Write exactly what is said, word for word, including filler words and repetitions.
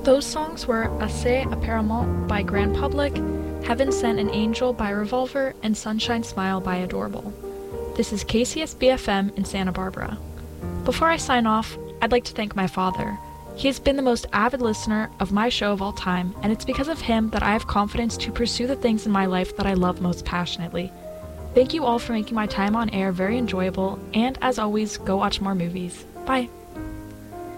Those songs were Assez Apparemment by Grand Public, Heaven Sent an Angel by Revolver, and Sunshine Smile by Adorable. This is K C S B F M in Santa Barbara. Before I sign off, I'd like to thank my father. He has been the most avid listener of my show of all time, and it's because of him that I have confidence to pursue the things in my life that I love most passionately. Thank you all for making my time on air very enjoyable, and as always, go watch more movies. Bye!